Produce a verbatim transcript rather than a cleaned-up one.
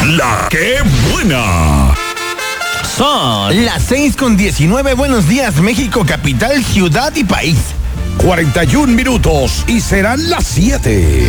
La que buena. Son las seis con diecinueve. Buenos días, México, capital, ciudad y país. cuarenta y un minutos y serán las siete.